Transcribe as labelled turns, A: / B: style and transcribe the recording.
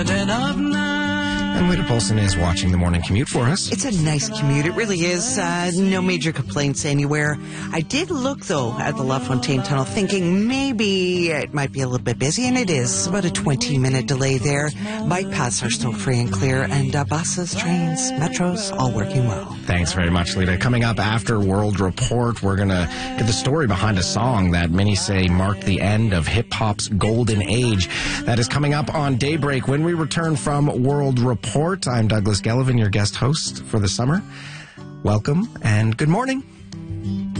A: And Lita Polson is watching the morning commute for us.
B: It's a nice commute. It really is. No major complaints anywhere. I did look, though, at the LaFontaine Tunnel, thinking maybe it might be a little bit busy, and it is. About a 20-minute delay there. Bike paths are still free and clear, and buses, trains, metros, all working well.
A: Thanks very much, Lita. Coming up after World Report, we're going to get the story behind a song that many say marked the end of hip-hop's golden age. That is coming up on Daybreak when we return from World Report. I'm Douglas Gellivan, your guest host for the summer. Welcome and good morning.